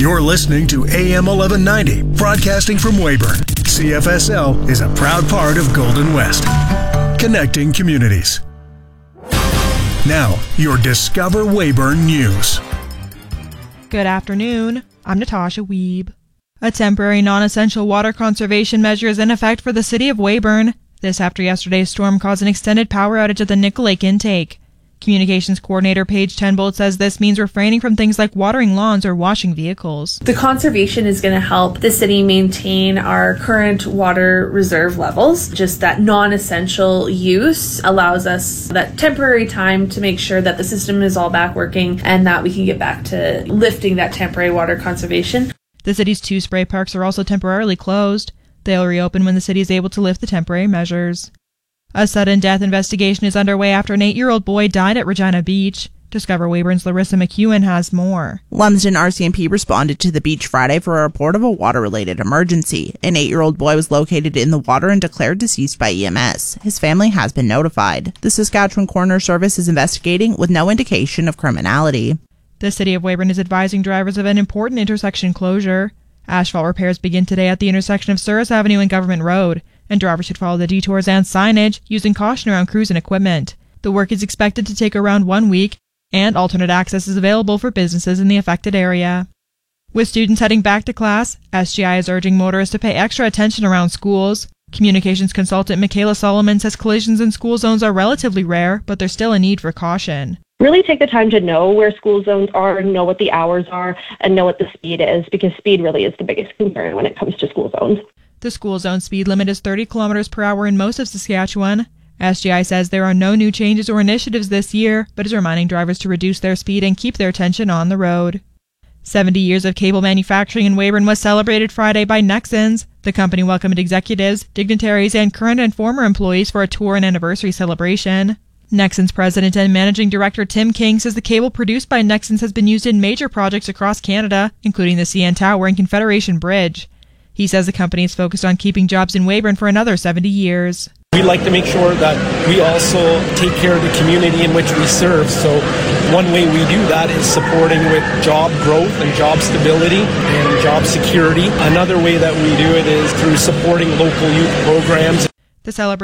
You're listening to AM 1190, broadcasting from Weyburn. CFSL is a proud part of Golden West, connecting communities. Now, your Discover Weyburn News. Good afternoon. I'm Natasha Wiebe. A temporary non-essential water conservation measure is in effect for the city of Weyburn. This after yesterday's storm caused an extended power outage at the Nickel Lake intake. Communications Coordinator Paige Tenbolt says this means refraining from things like watering lawns or washing vehicles. The conservation is going to help the city maintain our current water reserve levels. Just that non-essential use allows us that temporary time to make sure that the system is all back working and that we can get back to lifting that temporary water conservation. The city's 2 spray parks are also temporarily closed. They'll reopen when the city is able to lift the temporary measures. A sudden death investigation is underway after an 8-year-old boy died at Regina Beach. Discover Weyburn's Larissa McEwen has more. Lumsden RCMP responded to the beach Friday for a report of a water-related emergency. An 8-year-old boy was located in the water and declared deceased by EMS. His family has been notified. The Saskatchewan Coroner Service is investigating with no indication of criminality. The city of Weyburn is advising drivers of an important intersection closure. Asphalt repairs begin today at the intersection of Souris Avenue and Government Road, and drivers should follow the detours and signage, using caution around crews and equipment. The work is expected to take around 1 week, and alternate access is available for businesses in the affected area. With students heading back to class, SGI is urging motorists to pay extra attention around schools. Communications consultant Michaela Solomon says collisions in school zones are relatively rare, but there's still a need for caution. Really take the time to know where school zones are, know what the hours are, and know what the speed is, because speed really is the biggest concern when it comes to school zones. The school zone speed limit is 30 kilometers per hour in most of Saskatchewan. SGI says there are no new changes or initiatives this year, but is reminding drivers to reduce their speed and keep their attention on the road. 70 years of cable manufacturing in Weyburn was celebrated Friday by Nexans. The company welcomed executives, dignitaries, and current and former employees for a tour and anniversary celebration. Nexans President and Managing Director Tim King says the cable produced by Nexans has been used in major projects across Canada, including the CN Tower and Confederation Bridge. He says the company is focused on keeping jobs in Weyburn for another 70 years. We like to make sure that we also take care of the community in which we serve. So one way we do that is supporting with job growth and job stability and job security. Another way that we do it is through supporting local youth programs. The celebration